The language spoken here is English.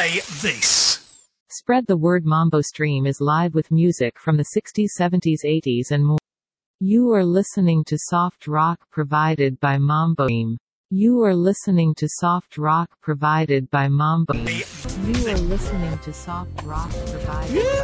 Play this. Spread the word. Mambo Stream is live with music from the 60s, 70s, 80s and more. You are listening to soft rock provided by Mambo Stream. You are listening to soft rock provided by Mambo. You are listening to soft rock provided by